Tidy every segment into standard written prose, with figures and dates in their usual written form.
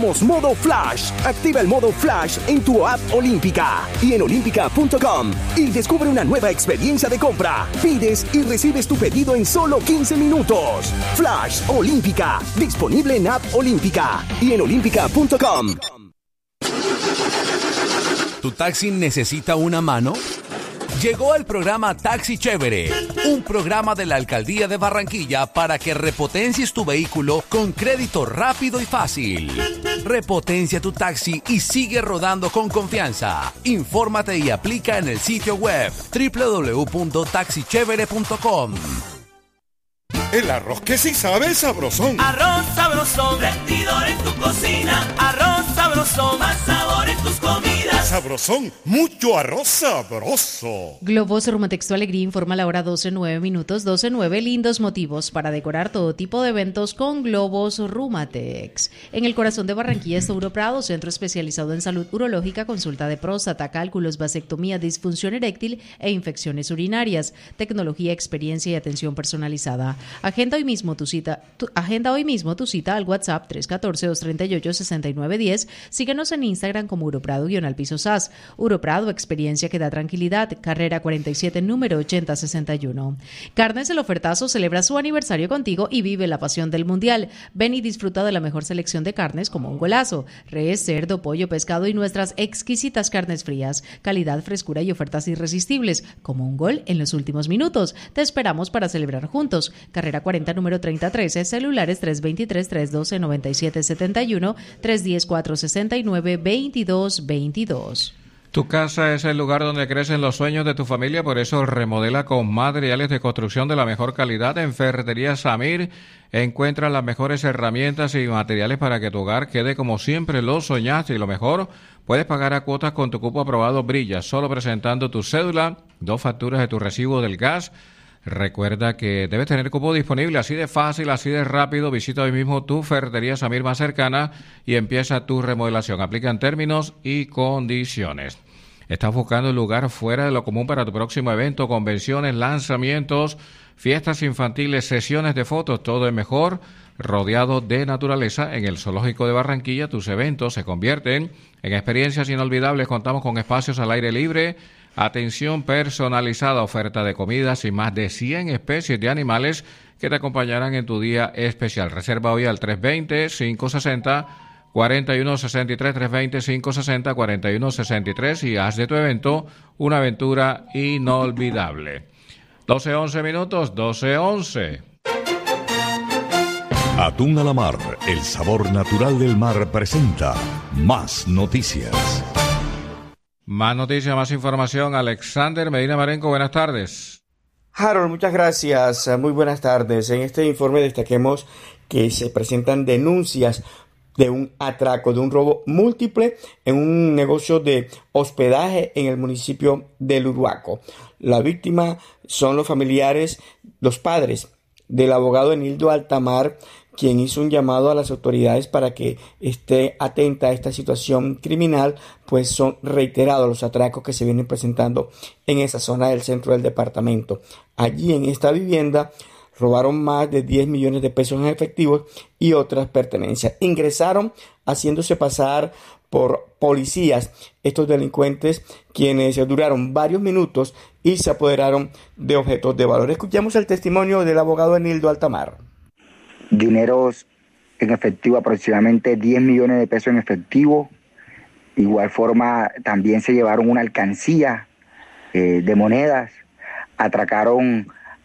Modo Flash. Activa el modo Flash en tu app Olímpica y en olímpica.com y descubre una nueva experiencia de compra. Pides y recibes tu pedido en solo 15 minutos. Flash Olímpica. Disponible en app Olímpica y en olímpica.com. ¿Tu taxi necesita una mano? Llegó el programa Taxi Chévere, un programa de la Alcaldía de Barranquilla para que repotencies tu vehículo con crédito rápido y fácil. Repotencia tu taxi y sigue rodando con confianza. Infórmate y aplica en el sitio web www.taxichevere.com. El arroz que sí sabe es sabrosón. Arroz sabrosón, rendidor en tu cocina. Arroz sabrosón, más sabor en tus comidas. Sabrosón, mucho arroz sabroso. Globos Rumatex Tu Alegría informa la hora 12:09, 12:09. Lindos motivos para decorar todo tipo de eventos con globos Rumatex. En el corazón de Barranquilla está Uroprado, centro especializado en salud urológica, consulta de próstata, cálculos, vasectomía, disfunción eréctil e infecciones urinarias. Tecnología, experiencia y atención personalizada. Agenda hoy mismo tu cita al WhatsApp 314-238-6910. Síguenos en Instagram como Uroprado_SAS. Uroprado, experiencia que da tranquilidad. Carrera 47, número 8061. Carnes El Ofertazo celebra su aniversario contigo y vive la pasión del mundial. Ven y disfruta de la mejor selección de carnes como un golazo. Res, cerdo, pollo, pescado y nuestras exquisitas carnes frías. Calidad, frescura y ofertas irresistibles, como un gol en los últimos minutos. Te esperamos para celebrar juntos. Carrera 40, número 3013, celulares 323-312-9771, 310-469-2222. Tu casa es el lugar donde crecen los sueños de tu familia, por eso remodela con materiales de construcción de la mejor calidad. En Ferretería Samir encuentra las mejores herramientas y materiales para que tu hogar quede como siempre lo soñaste, y lo mejor, puedes pagar a cuotas con tu cupo aprobado Brilla, solo presentando tu cédula, 2 facturas de tu recibo del gas. Recuerda que debes tener cupo disponible, así de fácil, así de rápido. Visita hoy mismo tu Ferretería Samir más cercana y empieza tu remodelación. Aplican términos y condiciones. ¿Estás buscando un lugar fuera de lo común para tu próximo evento, convenciones, lanzamientos, fiestas infantiles, sesiones de fotos? Todo es mejor rodeado de naturaleza. En el Zoológico de Barranquilla tus eventos se convierten en experiencias inolvidables. Contamos con espacios al aire libre, atención personalizada, oferta de comidas y más de 100 especies de animales que te acompañarán en tu día especial. Reserva hoy al 320-560-4163, 320-560-4163 y haz de tu evento una aventura inolvidable. 12:11 minutos, 12:11. Atún a la Mar, el sabor natural del mar, presenta Más Noticias. Más noticias, más información. Alexander Medina Marenco, buenas tardes. Harold, muchas gracias. Muy buenas tardes. En este informe destaquemos que se presentan denuncias de un atraco, de un robo múltiple en un negocio de hospedaje en el municipio del Uruaco. La víctima son los familiares, los padres del abogado Enildo Altamar, quien hizo un llamado a las autoridades para que esté atenta a esta situación criminal, pues son reiterados los atracos que se vienen presentando en esa zona del centro del departamento. Allí en esta vivienda robaron más de 10 millones de pesos en efectivo y otras pertenencias. Ingresaron haciéndose pasar por policías estos delincuentes, quienes duraron varios minutos y se apoderaron de objetos de valor. Escuchamos el testimonio del abogado Enildo Altamar. Dineros en efectivo, aproximadamente 10 millones de pesos en efectivo. Igual forma también se llevaron una alcancía de monedas, atracaron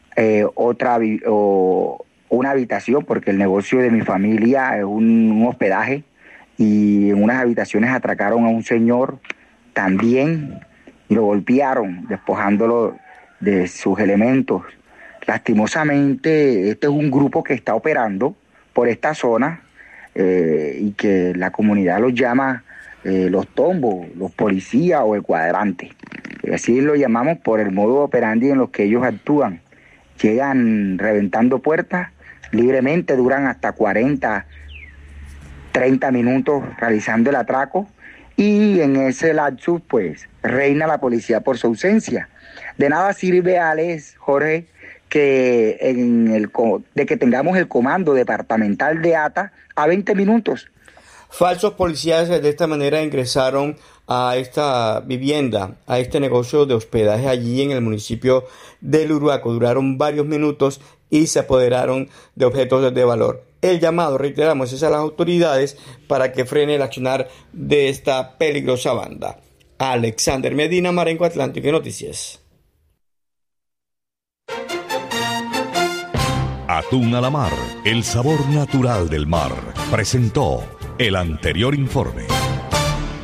una habitación, porque el negocio de mi familia es un hospedaje, y en unas habitaciones atracaron a un señor también y lo golpearon, despojándolo de sus elementos. Lastimosamente, este es un grupo que está operando por esta zona y que la comunidad los llama los tombos, los policías o el cuadrante. Así lo llamamos por el modo operandi en los que ellos actúan. Llegan reventando puertas libremente, duran hasta 40, 30 minutos realizando el atraco, y en ese lapsus pues reina la policía por su ausencia. De nada sirve, Alex, Jorge, que de que tengamos el comando departamental de ATA a 20 minutos. Falsos policías de esta manera ingresaron a esta vivienda, a este negocio de hospedaje allí en el municipio del Uruaco. Duraron varios minutos y se apoderaron de objetos de valor. El llamado, reiteramos, es a las autoridades para que frene el accionar de esta peligrosa banda. Alexander Medina, Marenco Atlántico y Noticias. Atún a la mar, el sabor natural del mar. Presentó el anterior informe.